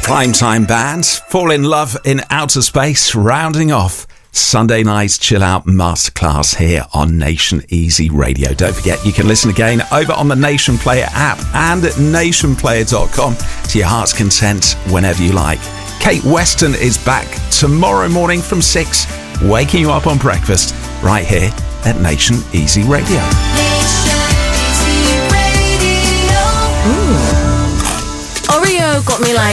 Climb Time Band, Fall in Love in Outer Space, rounding off Sunday night's Chill Out Masterclass here on Nation Easy Radio. Don't forget, you can listen again over on the Nation Player app and at nationplayer.com to your heart's content whenever you like. Kate Weston is back tomorrow morning from 6, waking you up on breakfast right here at Nation Easy Radio. Oreo got me like